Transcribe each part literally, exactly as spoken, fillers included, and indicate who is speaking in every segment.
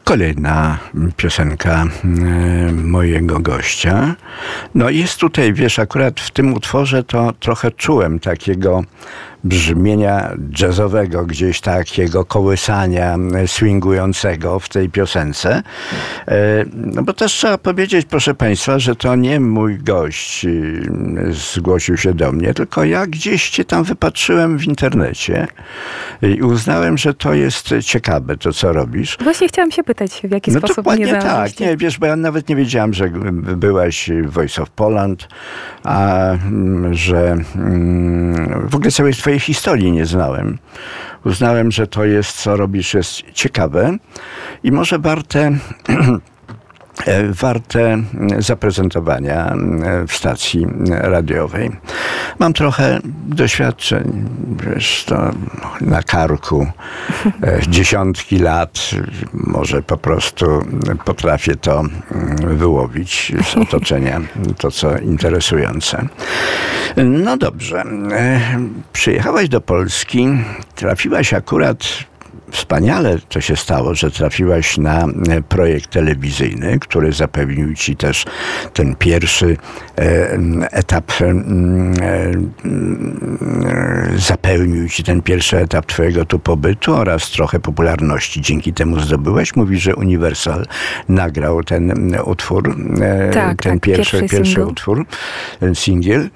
Speaker 1: Kolejna piosenka mojego gościa. No jest tutaj, wiesz, akurat w tym utworze to trochę czułem takiego brzmienia jazzowego, gdzieś takiego kołysania swingującego w tej piosence. No bo też trzeba powiedzieć, proszę Państwa, że to nie mój gość zgłosił się do mnie, tylko ja gdzieś cię tam wypatrzyłem w internecie i uznałem, że to jest ciekawe, to co robisz.
Speaker 2: Właśnie chciałam się pytać, w jaki
Speaker 1: no
Speaker 2: sposób
Speaker 1: dokładnie
Speaker 2: mnie
Speaker 1: tak, nie, wiesz, bo ja nawet nie wiedziałam, że byłaś w Voice of Poland, a że w ogóle całej twojej historii nie znałem. Uznałem, że to jest, co robisz, jest ciekawe i może warte warte zaprezentowania w stacji radiowej. Mam trochę doświadczeń, wiesz, to na karku dziesiątki lat, może po prostu potrafię to wyłowić z otoczenia, to co interesujące. No dobrze, przyjechałaś do Polski, trafiłaś akurat. Wspaniale to się stało, że trafiłaś na projekt telewizyjny, który zapewnił ci też ten pierwszy etap, zapełnił ci ten pierwszy etap twojego tu pobytu oraz trochę popularności dzięki temu zdobyłaś. Mówisz, że Universal nagrał ten utwór,
Speaker 2: tak,
Speaker 1: ten
Speaker 2: tak,
Speaker 1: pierwszy,
Speaker 2: pierwszy,
Speaker 1: pierwszy
Speaker 2: single.
Speaker 1: utwór, ten singiel.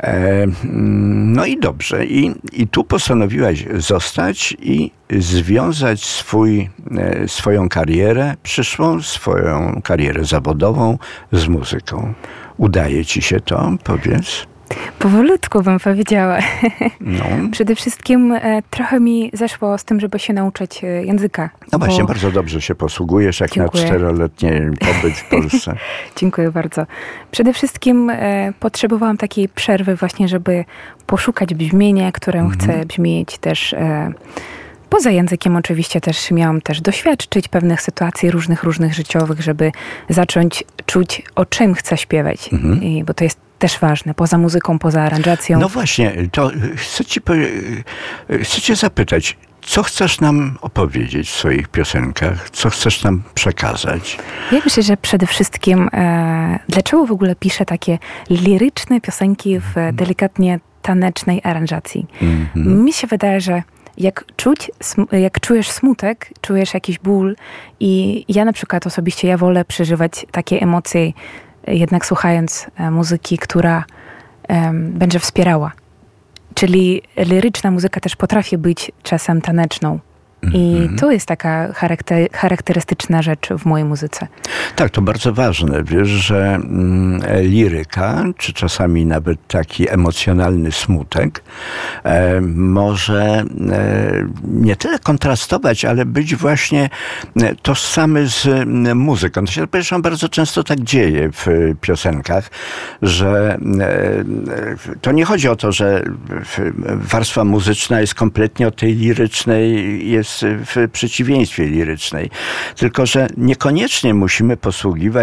Speaker 1: No i dobrze. I, i tu postanowiłaś zostać i związać swój, swoją karierę, przyszłą swoją karierę zawodową z muzyką. Udaje ci się to? Powiedz.
Speaker 2: Powolutku bym powiedziała.
Speaker 1: No.
Speaker 2: Przede wszystkim e, trochę mi zeszło z tym, żeby się nauczyć e, języka.
Speaker 1: No właśnie,
Speaker 2: bo...
Speaker 1: bardzo dobrze się posługujesz, jak
Speaker 2: Dziękuję.
Speaker 1: na czteroletni pobyt w Polsce.
Speaker 2: Dziękuję bardzo. Przede wszystkim e, potrzebowałam takiej przerwy właśnie, żeby poszukać brzmienia, którym
Speaker 1: Mhm.
Speaker 2: chcę brzmieć też... E, Poza językiem oczywiście też miałam też doświadczyć pewnych sytuacji różnych, różnych życiowych, żeby zacząć czuć, o czym chcę śpiewać.
Speaker 1: Mhm.
Speaker 2: I, bo to jest też ważne, poza muzyką, poza aranżacją.
Speaker 1: No właśnie, to chcę ci powie- chcę cię zapytać, co chcesz nam opowiedzieć w swoich piosenkach? Co chcesz nam przekazać?
Speaker 2: Ja myślę, że przede wszystkim e, dlaczego w ogóle piszę takie liryczne piosenki w delikatnie tanecznej aranżacji?
Speaker 1: Mhm.
Speaker 2: Mi się wydaje, że jak czuć, jak czujesz smutek, czujesz jakiś ból i ja na przykład osobiście, ja wolę przeżywać takie emocje jednak słuchając e, muzyki, która e, będzie wspierała. Czyli liryczna muzyka też potrafi być czasem taneczną. I
Speaker 1: Mhm.
Speaker 2: to jest taka charakter, charakterystyczna rzecz w mojej muzyce.
Speaker 1: Tak, to bardzo ważne. Wiesz, że mm, liryka, czy czasami nawet taki emocjonalny smutek e, może e, nie tyle kontrastować, ale być właśnie e, tożsamy z m, muzyką. To się zresztą bardzo często tak dzieje w e, piosenkach, że e, to nie chodzi o to, że warstwa muzyczna jest kompletnie od tej lirycznej, jest w przeciwieństwie lirycznej. Tylko że niekoniecznie musimy posługiwać